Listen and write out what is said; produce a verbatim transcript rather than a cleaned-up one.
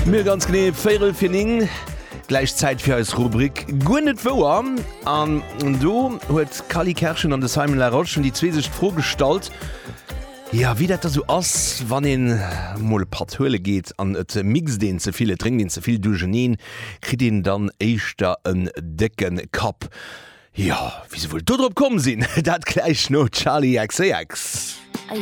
Mir ganz gene Féelfinning Gleichzeit fir als Rubrik Gunnet woer an du huet Kali Kerschen an de Simon Laroche die zwee sech vorstalt. Ja, wie dat so ass, wann en moll Pathole geht an et Mix den ze viele Trink den zeviel du genien, krit den dann eichter en decken Kap. Ja, wie se wohl dodrop kommen sinn, dat gleich no Charlie X X.